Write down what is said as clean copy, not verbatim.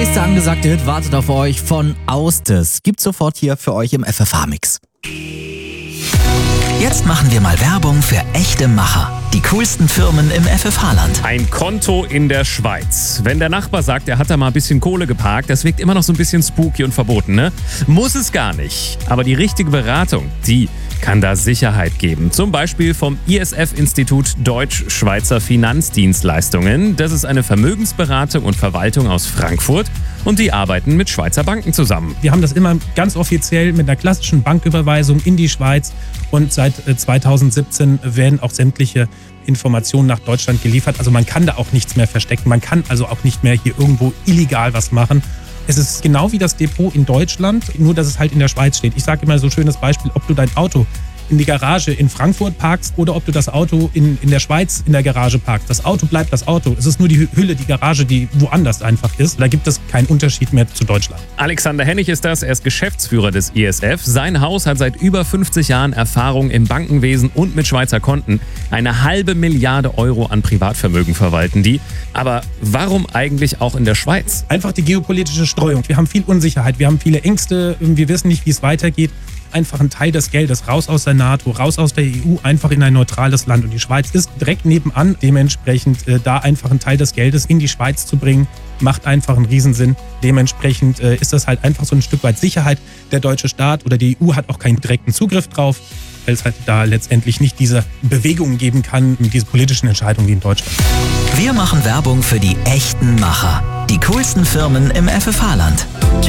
nächste angesagte Hit wartet auf euch von Austes. Gibt's sofort hier für euch im FFH-Mix. Jetzt machen wir mal Werbung für echte Macher. Die coolsten Firmen im FFH-Land. Ein Konto in der Schweiz. Wenn der Nachbar sagt, er hat da mal ein bisschen Kohle geparkt, das wirkt immer noch so ein bisschen spooky und verboten, ne? Muss es gar nicht. Aber die richtige Beratung, die kann da Sicherheit geben. Zum Beispiel vom ISF-Institut Deutsch-Schweizer Finanzdienstleistungen. Das ist eine Vermögensberatung und Verwaltung aus Frankfurt und die arbeiten mit Schweizer Banken zusammen. Wir haben das immer ganz offiziell mit einer klassischen Banküberweisung in die Schweiz und seit 2017 werden auch sämtliche Informationen nach Deutschland geliefert. Also man kann da auch nichts mehr verstecken. Man kann also auch nicht mehr hier irgendwo illegal was machen. Es ist genau wie das Depot in Deutschland, nur dass es halt in der Schweiz steht. Ich sage immer so ein schönes Beispiel, ob du dein Auto in die Garage in Frankfurt parkst oder ob du das Auto in der Schweiz in der Garage parkst. Das Auto bleibt das Auto. Es ist nur die Hülle, die Garage, die woanders einfach ist. Da gibt es keinen Unterschied mehr zu Deutschland. Alexander Hennig ist das, er ist Geschäftsführer des ISF. Sein Haus hat seit über 50 Jahren Erfahrung im Bankenwesen und mit Schweizer Konten. 1,5 Milliarde Euro an Privatvermögen verwalten die. Aber warum eigentlich auch in der Schweiz? Einfach die geopolitische Streuung. Wir haben viel Unsicherheit, wir haben viele Ängste, wir wissen nicht, wie es weitergeht. Einfach einen Teil des Geldes raus aus der NATO, raus aus der EU, einfach in ein neutrales Land. Und die Schweiz ist direkt nebenan. Dementsprechend da einfach einen Teil des Geldes in die Schweiz zu bringen, macht einfach einen Riesensinn. Dementsprechend ist das halt einfach so ein Stück weit Sicherheit. Der deutsche Staat oder die EU hat auch keinen direkten Zugriff drauf, weil es halt da letztendlich nicht diese Bewegungen geben kann, diese politischen Entscheidungen wie in Deutschland. Wir machen Werbung für die echten Macher. Die coolsten Firmen im FFH-Land.